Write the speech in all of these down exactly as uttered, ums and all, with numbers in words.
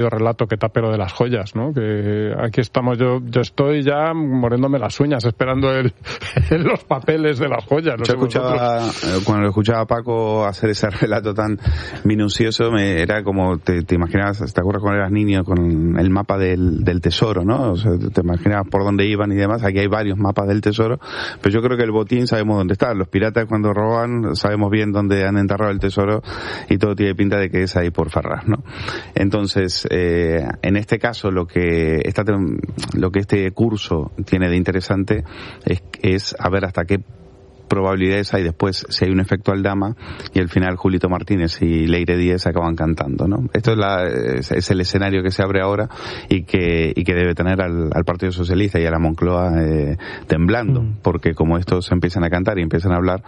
relato que tape lo de las joyas, ¿no? Que aquí estamos, yo yo estoy ya muriéndome las uñas esperando el, los papeles de las joyas. No yo escuchaba, vosotros. Cuando escuchaba a Paco hacer ese relato tan minucioso, me era como, te, te imaginabas, te acuerdas cuando eras niño, con el mapa del, del tesoro, ¿no? O sea, te imaginabas por dónde iban y demás. Aquí hay varios mapas del tesoro, pero yo creo que el botín sabemos dónde está. Los piratas cuando roban sabemos bien dónde han enterrado el tesoro y todo tiene pinta de que es ahí por Ferraz, ¿no? Entonces, Eh, en este caso lo que esta, lo que este curso tiene de interesante es, es a ver hasta qué probabilidades hay después si hay un efecto Aldama y al final Julito Martínez y Leire Díez acaban cantando, ¿no? Esto es, la, es, es el escenario que se abre ahora y que y que debe tener al, al Partido Socialista y a la Moncloa eh, temblando, mm. porque como estos empiezan a cantar y empiezan a hablar,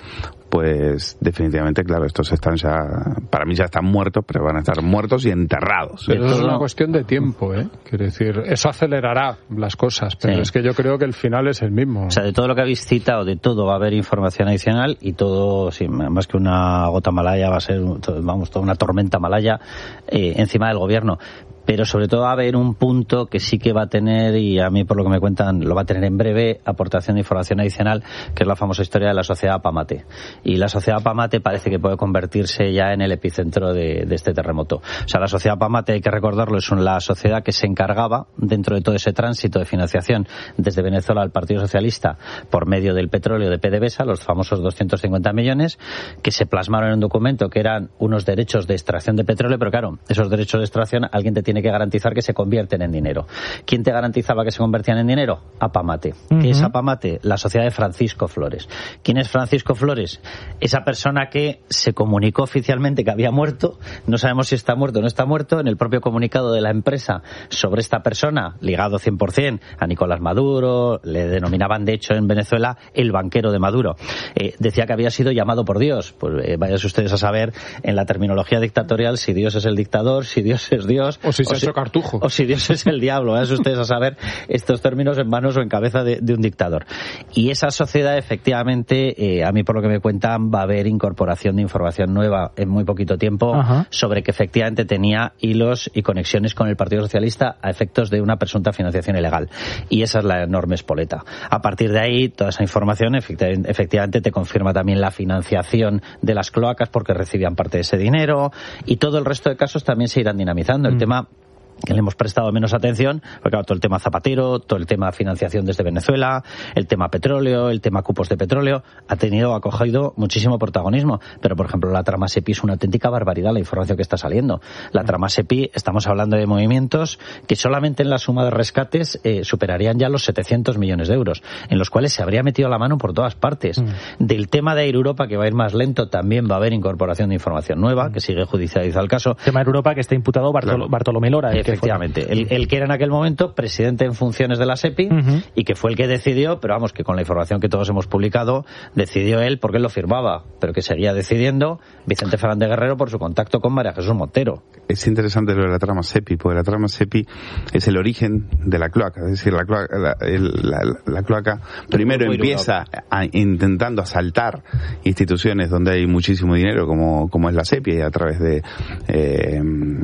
pues definitivamente, claro, estos están ya, para mí ya están muertos, pero van a estar muertos y enterrados. Pero es una cuestión de tiempo, ¿eh? Quiero decir, eso acelerará las cosas, pero sí. Es que yo creo que el final es el mismo. O sea, de todo lo que habéis citado, de todo va a haber información adicional y todo, sí, más que una gota malaya, va a ser, vamos, toda una tormenta malaya eh, encima del gobierno. Pero sobre todo va a haber un punto que sí que va a tener, y a mí por lo que me cuentan lo va a tener en breve, aportación de información adicional, que es la famosa historia de la sociedad Pamate. Y la sociedad Pamate parece que puede convertirse ya en el epicentro de, de este terremoto. O sea, la sociedad Pamate, hay que recordarlo, es la sociedad que se encargaba, dentro de todo ese tránsito de financiación desde Venezuela al Partido Socialista, por medio del petróleo de PDVSA, los famosos doscientos cincuenta millones, que se plasmaron en un documento que eran unos derechos de extracción de petróleo, pero claro, esos derechos de extracción alguien te tiene tiene que garantizar que se convierten en dinero. ¿Quién te garantizaba que se convertían en dinero? Apamate. Uh-huh. ¿Qué es Apamate? La sociedad de Francisco Flores. ¿Quién es Francisco Flores? Esa persona que se comunicó oficialmente que había muerto, no sabemos si está muerto o no está muerto, en el propio comunicado de la empresa sobre esta persona, ligado cien por ciento a Nicolás Maduro, le denominaban de hecho en Venezuela el banquero de Maduro. Eh, decía que había sido llamado por Dios. Pues eh, váyanse ustedes a saber en la terminología dictatorial si Dios es el dictador, si Dios es Dios, o si se ha hecho cartujo, o si Dios es el diablo. Váyanse ustedes a saber estos términos en manos o en cabeza de, de un dictador. Y esa sociedad, efectivamente, eh, a mí por lo que me cuentan, va a haber incorporación de información nueva en muy poquito tiempo. Ajá. Sobre que efectivamente tenía hilos y conexiones con el Partido Socialista a efectos de una presunta financiación ilegal. Y esa es la enorme espoleta. A partir de ahí, toda esa información efectivamente te confirma también la financiación de las cloacas porque recibían parte de ese dinero, y todo el resto de casos también se irán dinamizando. El mm. tema que le hemos prestado menos atención, porque claro, todo el tema Zapatero, todo el tema financiación desde Venezuela, el tema petróleo, el tema cupos de petróleo, ha tenido, ha cogido muchísimo protagonismo. Pero, por ejemplo, la trama SEPI es una auténtica barbaridad, la información que está saliendo. La trama SEPI, estamos hablando de movimientos que solamente en la suma de rescates eh, superarían ya los setecientos millones de euros, en los cuales se habría metido la mano por todas partes. Mm. Del tema de Air Europa, que va a ir más lento, también va a haber incorporación de información nueva, que sigue judicializado el caso. El tema de Air Europa, que está imputado Bartol- claro. Bartolomé Lora. Eh, Efectivamente, el, el que era en aquel momento presidente en funciones de la SEPI, uh-huh. y que fue el que decidió, pero vamos, que con la información que todos hemos publicado, decidió él porque él lo firmaba, pero que seguía decidiendo Vicente Fernández Guerrero por su contacto con María Jesús Montero. Es interesante lo de la trama SEPI, porque la trama SEPI es el origen de la cloaca, es decir, la cloaca, la, el, la, la cloaca primero empieza a, intentando asaltar instituciones donde hay muchísimo dinero, como, como es la SEPI, a través de, eh,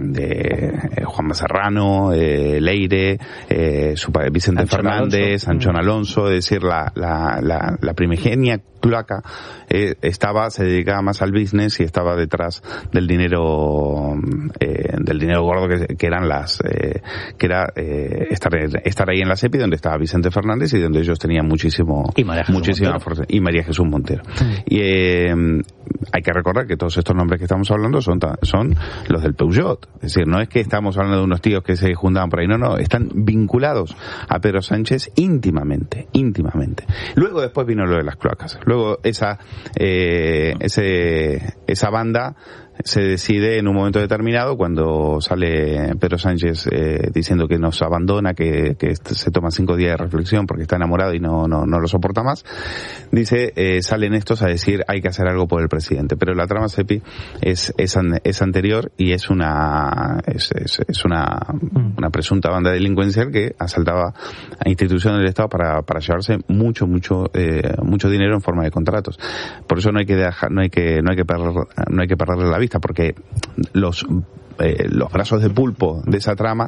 de Juan Serrano, eh, Leire, eh, su padre Vicente Anchón Fernández, Alonso. Anchón Alonso, es decir, la, la, la, la primigenia cloaca eh, estaba, se dedicaba más al business y estaba detrás del dinero, eh, del dinero gordo que, que eran las, eh, que era eh, estar, estar ahí en la SEPI, donde estaba Vicente Fernández y donde ellos tenían muchísimo, y María muchísima fuerza, y María Jesús Montero. Mm. Y eh, hay que recordar que todos estos nombres que estamos hablando son, son los del Peugeot, es decir, no es que estamos hablando de unos tíos que se juntaban por ahí, no, no, están vinculados a Pedro Sánchez íntimamente, íntimamente. Luego después vino lo de las cloacas. Luego esa eh, ese esa banda se decide en un momento determinado, cuando sale Pedro Sánchez eh, diciendo que nos abandona, que, que se toma cinco días de reflexión porque está enamorado y no no, no lo soporta más, dice, eh, salen estos a decir hay que hacer algo por el presidente. Pero la trama SEPI es es, an, es anterior y es una es, es, es una, una presunta banda delincuencial que asaltaba a instituciones del Estado para para llevarse mucho mucho eh, mucho dinero en forma de contratos. Por eso no hay que dejar, no hay que no hay que perder no hay que perderle la vista, porque los eh, los brazos de pulpo de esa trama